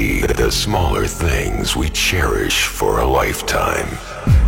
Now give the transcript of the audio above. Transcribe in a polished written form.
be the smaller things we cherish for a lifetime.